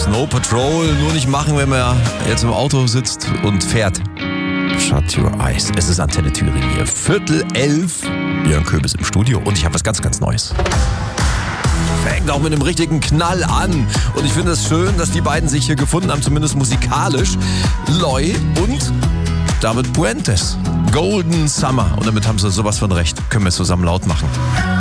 Snow Patrol nur nicht machen, wenn man jetzt im Auto sitzt und fährt. Shut your eyes. Es ist Antenne Thüringen hier. 10:45. Björn Köbis im Studio und ich habe was ganz, ganz Neues. Fängt auch mit einem richtigen Knall an. Und ich finde es schön, dass die beiden sich hier gefunden haben, zumindest musikalisch. Loy und David Puentes. Golden Summer. Und damit haben sie sowas von recht. Können wir es zusammen laut machen.